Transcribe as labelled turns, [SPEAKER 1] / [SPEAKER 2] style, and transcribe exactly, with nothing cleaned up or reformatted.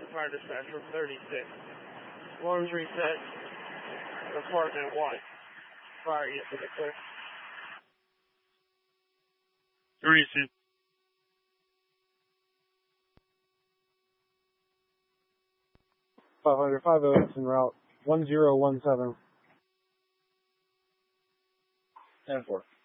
[SPEAKER 1] Fire Dispatch from thirty-six. Alarms reset. Apartment one. Fire unit to the clear.
[SPEAKER 2] thirty-six.
[SPEAKER 3] five hundred, five oh, en route one zero one seven.
[SPEAKER 4] ten four.